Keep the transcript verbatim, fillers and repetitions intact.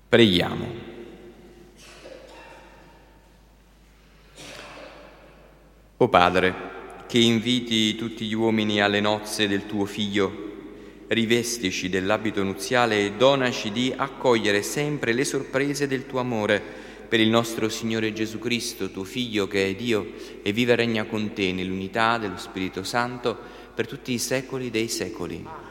Preghiamo. O Padre, che inviti tutti gli uomini alle nozze del tuo Figlio, rivestici dell'abito nuziale e donaci di accogliere sempre le sorprese del tuo amore per il nostro Signore Gesù Cristo, tuo Figlio che è Dio e vive e regna con te nell'unità dello Spirito Santo per tutti i secoli dei secoli.